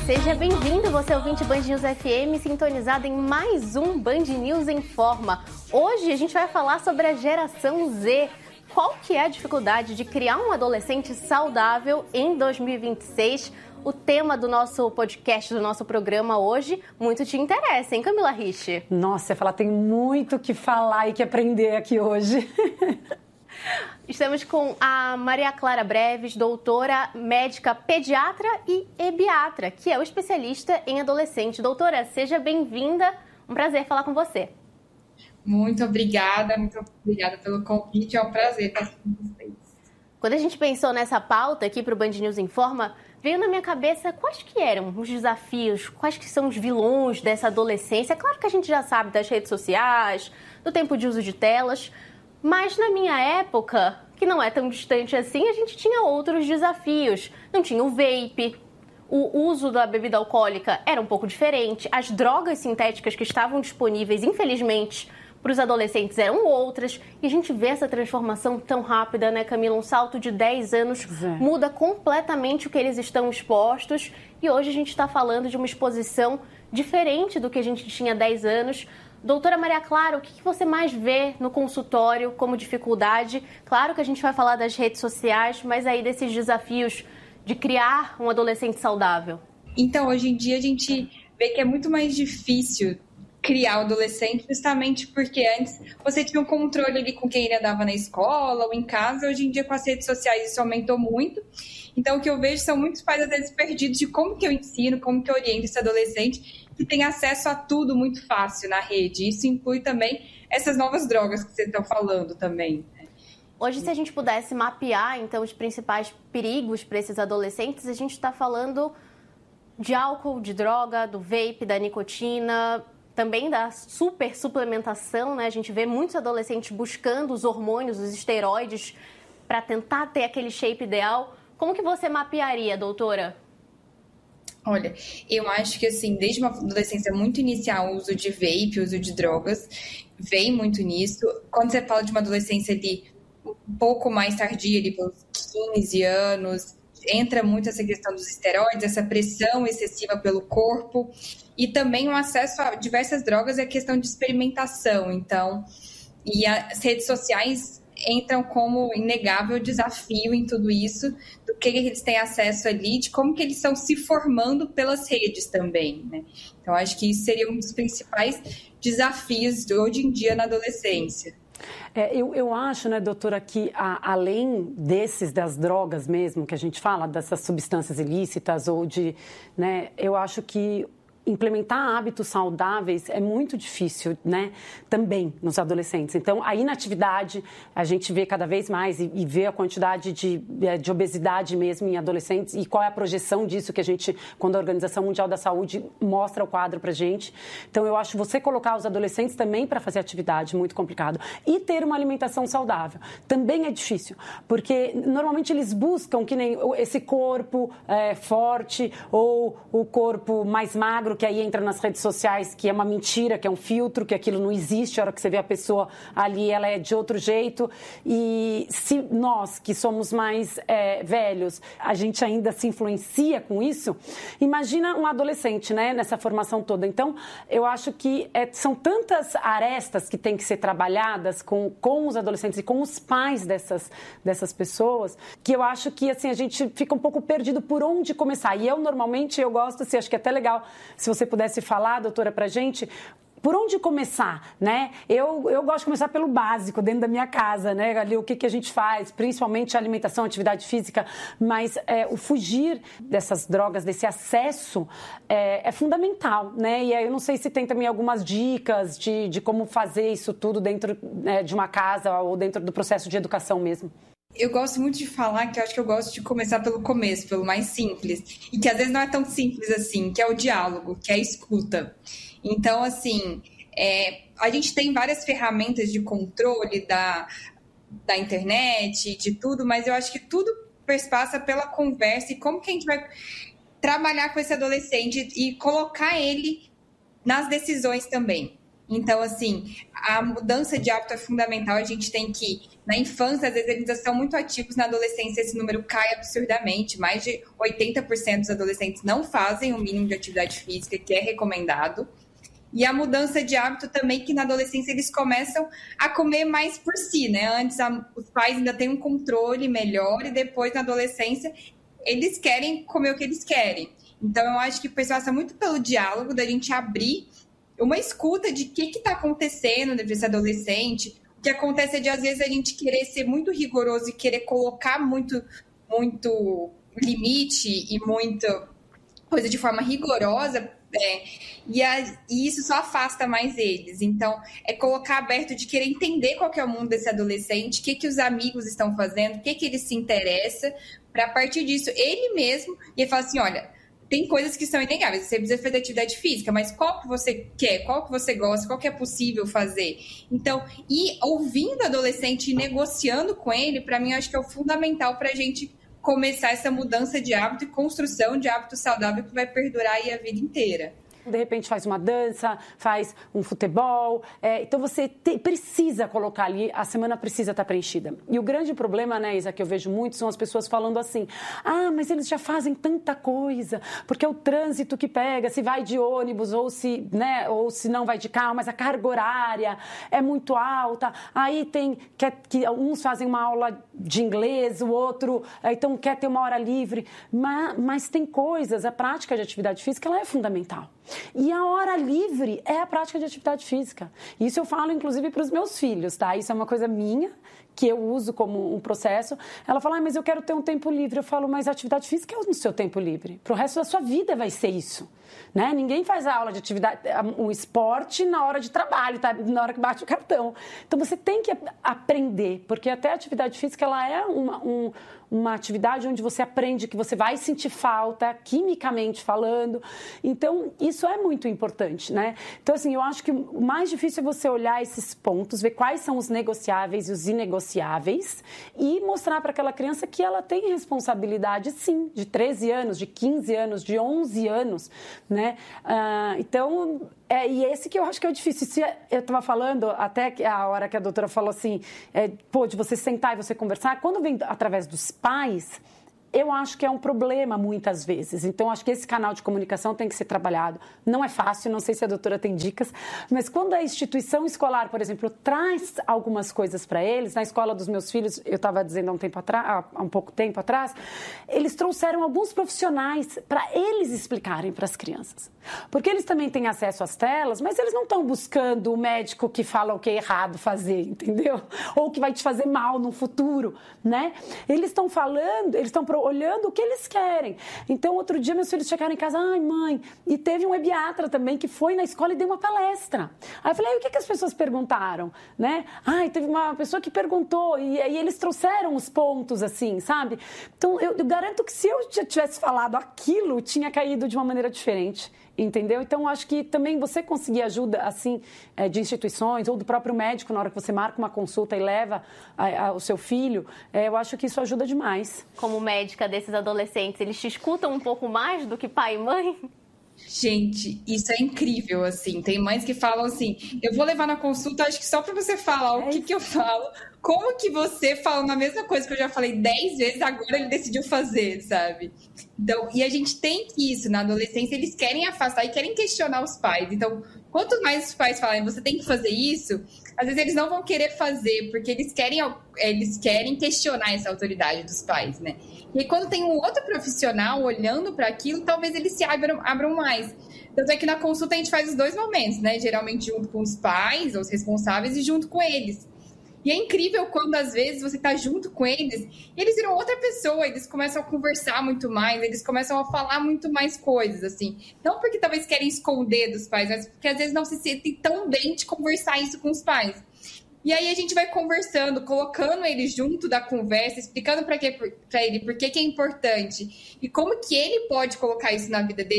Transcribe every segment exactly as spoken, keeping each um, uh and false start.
Seja bem-vindo, você ouvinte Band News F M, sintonizado em mais um Band News em Forma. Hoje a gente vai falar sobre a geração Z. Qual que é a dificuldade de criar um adolescente saudável em dois mil e vinte e seis? O tema do nosso podcast, do nosso programa hoje, muito te interessa, hein, Camila Rich? Nossa, eu falar, tem muito o que falar e que aprender aqui hoje. Estamos com a Maria Clara Breves, doutora médica pediatra e ebiatra, que é o especialista em adolescente. Doutora, seja bem-vinda. Um prazer falar com você. Muito obrigada, muito obrigada pelo convite. É um prazer estar aqui com vocês. Quando a gente pensou nessa pauta aqui para o Band News Informa, veio na minha cabeça quais que eram os desafios, quais que são os vilões dessa adolescência. É claro que a gente já sabe das redes sociais, do tempo de uso de telas, mas na minha época, que não é tão distante assim, a gente tinha outros desafios. Não tinha o vape, o uso da bebida alcoólica era um pouco diferente, as drogas sintéticas que estavam disponíveis, infelizmente, para os adolescentes eram outras, e a gente vê essa transformação tão rápida, né, Camila? Um salto de dez anos é. muda completamente o que eles estão expostos, e hoje a gente está falando de uma exposição diferente do que a gente tinha há dez anos. Doutora Maria Clara, o que você mais vê no consultório como dificuldade? Claro que a gente vai falar das redes sociais, mas aí desses desafios de criar um adolescente saudável. Então, hoje em dia a gente vê que é muito mais difícil criar o adolescente, justamente porque antes você tinha um controle ali com quem ele andava na escola ou em casa. Hoje em dia, com as redes sociais, isso aumentou muito. Então, o que eu vejo são muitos pais, às vezes, perdidos de como que eu ensino, como que eu oriento esse adolescente, que tem acesso a tudo muito fácil na rede. Isso inclui também essas novas drogas que vocês estão falando também. Hoje, se a gente pudesse mapear, então, os principais perigos para esses adolescentes, a gente está falando de álcool, de droga, do vape, da nicotina, também da super suplementação, né? A gente vê muitos adolescentes buscando os hormônios, os esteroides, para tentar ter aquele shape ideal. Como que você mapearia, doutora? Olha, eu acho que, assim, desde uma adolescência muito inicial, o uso de vape, o uso de drogas, vem muito nisso. Quando você fala de uma adolescência ali um pouco mais tardia, ali pelos quinze anos, entra muito essa questão dos esteroides, essa pressão excessiva pelo corpo, e também o acesso a diversas drogas é questão de experimentação. Então, e as redes sociais entram como inegável desafio em tudo isso, do que eles têm acesso ali, de como que eles estão se formando pelas redes também, né? Então, acho que isso seria um dos principais desafios de hoje em dia na adolescência. É, eu, eu acho, né, doutora, que a, além desses, das drogas mesmo, que a gente fala, dessas substâncias ilícitas ou de, né, eu acho que implementar hábitos saudáveis é muito difícil, né? Também nos adolescentes. Então, a inatividade, a gente vê cada vez mais e, e vê a quantidade de, de obesidade mesmo em adolescentes e qual é a projeção disso que a gente, quando a Organização Mundial da Saúde mostra o quadro pra gente. Então, eu acho você colocar os adolescentes também para fazer atividade muito complicado. E ter uma alimentação saudável também é difícil, porque normalmente eles buscam que nem esse corpo é, forte ou o corpo mais magro, que aí entra nas redes sociais, que é uma mentira, que é um filtro, que aquilo não existe, a hora que você vê a pessoa ali, ela é de outro jeito. E se nós, que somos mais é, velhos, a gente ainda se influencia com isso, imagina um adolescente, né, nessa formação toda. Então, eu acho que é, são tantas arestas que têm que ser trabalhadas com, com os adolescentes e com os pais dessas, dessas pessoas, que eu acho que, assim, a gente fica um pouco perdido por onde começar. E eu, normalmente, eu gosto, assim, acho que é até legal, se você pudesse falar, doutora, pra gente, por onde começar, né? Eu, eu gosto de começar pelo básico, dentro da minha casa, né? Ali, o que, que a gente faz, principalmente a alimentação, a atividade física, mas é, o fugir dessas drogas, desse acesso, é, é fundamental, né? E aí eu não sei se tem também algumas dicas de, de como fazer isso tudo dentro, né, de uma casa ou dentro do processo de educação mesmo. Eu gosto muito de falar que eu acho que eu gosto de começar pelo começo, pelo mais simples. E que às vezes não é tão simples assim, que é o diálogo, que é a escuta. Então, assim, é, a gente tem várias ferramentas de controle da, da internet, de tudo, mas eu acho que tudo passa pela conversa e como que a gente vai trabalhar com esse adolescente e colocar ele nas decisões também. Então, assim, a mudança de hábito é fundamental. A gente tem que, na infância, às vezes eles já são muito ativos, na adolescência esse número cai absurdamente. Mais de oitenta por cento dos adolescentes não fazem o mínimo de atividade física que é recomendado. E a mudança de hábito também, que na adolescência eles começam a comer mais por si, né? Antes a, os pais ainda têm um controle melhor e depois na adolescência eles querem comer o que eles querem. Então eu acho que passa muito pelo diálogo, da gente abrir uma escuta de o que está acontecendo desse adolescente. O que acontece é de, às vezes, a gente querer ser muito rigoroso e querer colocar muito, muito limite e muita coisa de forma rigorosa, é, e, a, e isso só afasta mais eles. Então, é colocar aberto de querer entender qual que é o mundo desse adolescente, o que, que os amigos estão fazendo, o que, que ele se interessa, para, a partir disso, ele mesmo, e ele fala assim, olha, tem coisas que são inegáveis, você precisa fazer atividade física, mas qual que você quer, qual que você gosta, qual que é possível fazer. Então, e ouvindo o adolescente e negociando com ele, para mim, eu acho que é o fundamental para a gente começar essa mudança de hábito e construção de hábito saudável que vai perdurar aí a vida inteira. De repente faz uma dança, faz um futebol. É, então você te, precisa colocar ali, a semana precisa estar preenchida. E o grande problema, né, Isa, que eu vejo muito, são as pessoas falando assim, ah, mas eles já fazem tanta coisa, porque é o trânsito que pega, se vai de ônibus ou se, né, ou se não vai de carro, mas a carga horária é muito alta. Aí tem, quer, que uns fazem uma aula de inglês, o outro, então quer ter uma hora livre. Mas, mas tem coisas, a prática de atividade física, ela é fundamental. E a hora livre é a prática de atividade física. Isso eu falo, inclusive, para os meus filhos, tá? Isso é uma coisa minha, que eu uso como um processo. Ela fala, ah, mas eu quero ter um tempo livre. Eu falo, mas a atividade física é no seu tempo livre. Para o resto da sua vida vai ser isso. Né? Ninguém faz a aula de atividade, um esporte na hora de trabalho, tá? Na hora que bate o cartão. Então, você tem que aprender, porque até a atividade física, ela é uma, um, uma atividade onde você aprende que você vai sentir falta, quimicamente falando. Então, isso é muito importante, né? Então, assim, eu acho que o mais difícil é você olhar esses pontos, ver quais são os negociáveis e os inegociáveis e mostrar para aquela criança que ela tem responsabilidade, sim, de treze anos, de quinze anos, de onze anos, né? Ah, então, é, e esse que eu acho que é o difícil. Se eu estava falando, até a hora que a doutora falou assim, é, pô, de você sentar e você conversar, quando vem através dos pais, eu acho que é um problema muitas vezes. Então, acho que esse canal de comunicação tem que ser trabalhado. Não é fácil, não sei se a doutora tem dicas, mas quando a instituição escolar, por exemplo, traz algumas coisas para eles, na escola dos meus filhos, eu estava dizendo há um tempo atrás, há um pouco tempo atrás, eles trouxeram alguns profissionais para eles explicarem para as crianças. Porque eles também têm acesso às telas, mas eles não estão buscando o médico que fala o que é errado fazer, entendeu? Ou que vai te fazer mal no futuro, né? Eles estão falando, eles estão olhando o que eles querem. Então, outro dia, meus filhos chegaram em casa, ai, mãe, e teve um ebiatra também que foi na escola e deu uma palestra. Aí eu falei, o que, que as pessoas perguntaram? Né? Ai, teve uma pessoa que perguntou, e aí eles trouxeram os pontos, assim, sabe? Então, eu, eu garanto que se eu já tivesse falado aquilo, tinha caído de uma maneira diferente. Entendeu? Então, acho que também você conseguir ajuda, assim, de instituições ou do próprio médico, na hora que você marca uma consulta e leva a, a, o seu filho, é, eu acho que isso ajuda demais. Como médica desses adolescentes, eles te escutam um pouco mais do que pai e mãe? Gente, isso é incrível, assim. Tem mães que falam assim, eu vou levar na consulta, acho que só para você falar o é que, que eu falo, como que você fala na mesma coisa que eu já falei dez vezes, agora ele decidiu fazer, sabe? Então, e a gente tem que isso, na adolescência, eles querem afastar e querem questionar os pais. Então, quanto mais os pais falarem, você tem que fazer isso, às vezes eles não vão querer fazer, porque eles querem, eles querem questionar essa autoridade dos pais, né? E aí, quando tem um outro profissional olhando para aquilo, talvez eles se abram, abram mais. Tanto é que na consulta a gente faz os dois momentos, né? Geralmente junto com os pais, os responsáveis, e junto com eles. E é incrível quando, às vezes, você está junto com eles e eles viram outra pessoa, eles começam a conversar muito mais, eles começam a falar muito mais coisas, assim. Não porque talvez querem esconder dos pais, mas porque, às vezes, não se sentem tão bem de conversar isso com os pais. E aí a gente vai conversando, colocando ele junto da conversa, explicando para ele por que, que é importante e como que ele pode colocar isso na vida dele,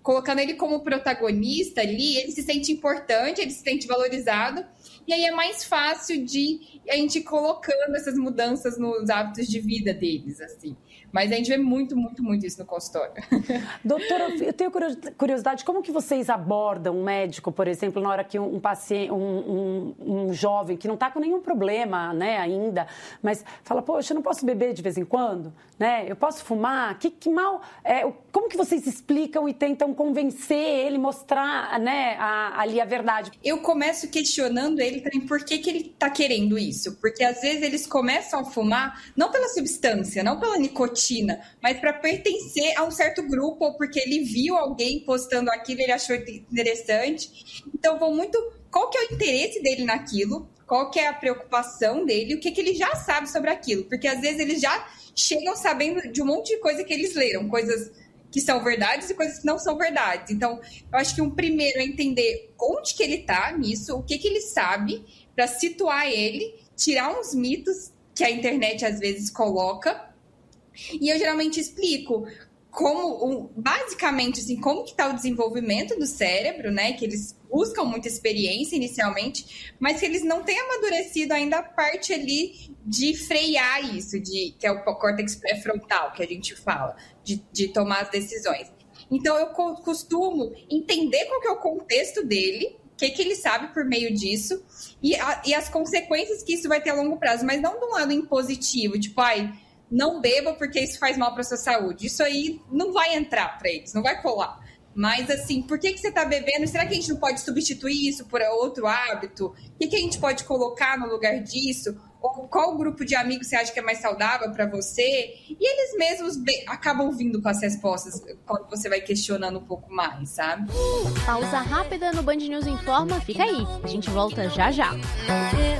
colocando ele como protagonista ali, ele se sente importante, ele se sente valorizado, e aí é mais fácil de a gente ir colocando essas mudanças nos hábitos de vida deles, assim. Mas a gente vê muito, muito, muito isso no consultório. Doutora, eu tenho curiosidade, como que vocês abordam um médico, por exemplo, na hora que um paciente, um, um, um jovem que não está com nenhum problema, né, ainda, mas fala, poxa, eu não posso beber de vez em quando, né? Eu posso fumar? Que, que mal... É, como que vocês explicam e tentam convencer ele, mostrar, né, a, ali a verdade? Eu começo questionando ele também por que, que ele está querendo isso. Porque às vezes eles começam a fumar, não pela substância, não pela nicotina, mas para pertencer a um certo grupo, ou porque ele viu alguém postando aquilo, ele achou interessante. Então, vão muito... Qual que é o interesse dele naquilo? Qual que é a preocupação dele? O que, que ele já sabe sobre aquilo? Porque, às vezes, eles já chegam sabendo de um monte de coisa que eles leram. Coisas que são verdades e coisas que não são verdades. Então, eu acho que um primeiro é entender onde que ele está nisso, o que, que ele sabe, para situar ele, tirar uns mitos que a internet, às vezes, coloca. E eu geralmente explico como, basicamente, assim, como que está o desenvolvimento do cérebro, né? Que eles buscam muita experiência inicialmente, mas que eles não têm amadurecido ainda a parte ali de frear isso, de, que é o córtex pré-frontal, que a gente fala, de, de tomar as decisões. Então, eu costumo entender qual que é o contexto dele, o que, que ele sabe por meio disso, e, a, e as consequências que isso vai ter a longo prazo, mas não de um lado impositivo, tipo, ai, não beba porque isso faz mal para a sua saúde. Isso aí não vai entrar para eles, não vai colar. Mas, assim, por que, que você está bebendo? Será que a gente não pode substituir isso por outro hábito? O que, que a gente pode colocar no lugar disso? Ou qual grupo de amigos você acha que é mais saudável para você? E eles mesmos acabam vindo com as respostas quando você vai questionando um pouco mais, sabe? Pausa rápida no Band News Informa. Fica aí, a gente volta já já.